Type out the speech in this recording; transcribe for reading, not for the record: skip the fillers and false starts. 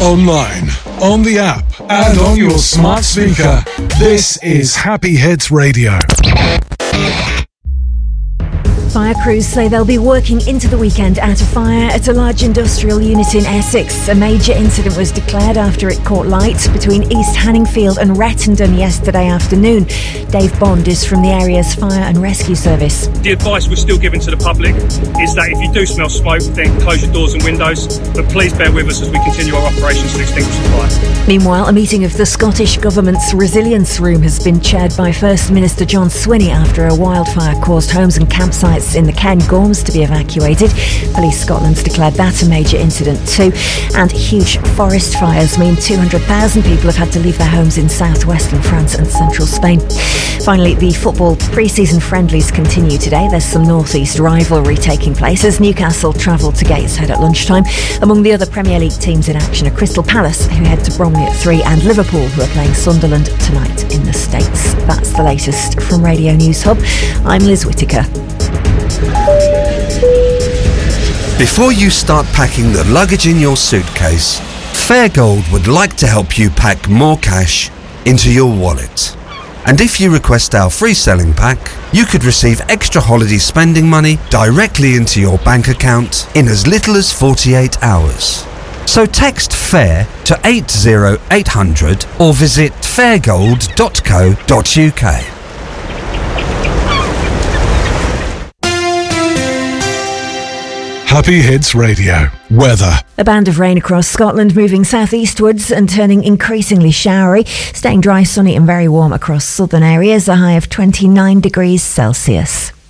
Online, on the app, and on your smart speaker. This is Happy Hits Radio. Fire crews say they'll be working into the weekend at a fire at a large industrial unit in Essex. A major incident was declared after it caught light between East Hanningfield and Rettendon yesterday afternoon. Dave Bond is from the area's fire and rescue service. The advice we're still giving to the public is that if you do smell smoke, then close your doors and windows. But please bear with us as we continue our operations to extinguish the fire. Meanwhile, a meeting of the Scottish Government's Resilience Room has been chaired by First Minister John Swinney after a wildfire caused homes and campsites in the Ken Gorms to be evacuated. Police Scotland's declared that a major incident too. And huge forest fires mean 200,000 people have had to leave their homes in southwestern France and central Spain. Finally, the football pre-season friendlies continue today. There's some north-east rivalry taking place as Newcastle travel to Gateshead at lunchtime. Among the other Premier League teams in action are Crystal Palace, who head to Bromley at 3, and Liverpool, who are playing Sunderland tonight in the States. That's the latest from Radio News Hub. I'm Liz Whittaker. Before you start packing the luggage in your suitcase, Fairgold would like to help you pack more cash into your wallet. And if you request our free selling pack, you could receive extra holiday spending money directly into your bank account in as little as 48 hours. So text FAIR to 80800 or visit fairgold.co.uk. Happy Hits Radio. Weather. A band of rain across Scotland, moving southeastwards and turning increasingly showery. Staying dry, sunny and very warm across southern areas. A high of 29 degrees Celsius.